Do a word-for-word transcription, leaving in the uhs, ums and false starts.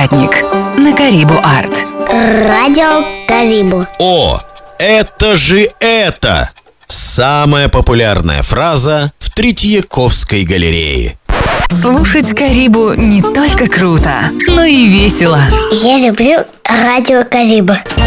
Виноградник на Карибу Арт. Радио Карибу. О, это же это! Самая популярная фраза в Третьяковской галерее. Слушать Карибу не только круто, но и весело. Я люблю Радио Карибу.